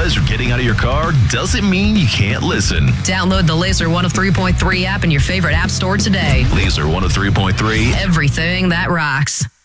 because you're getting out of your car doesn't mean you can't listen. Download the Laser 103.3 app in your favorite app store today. Laser 103.3. Everything that rocks.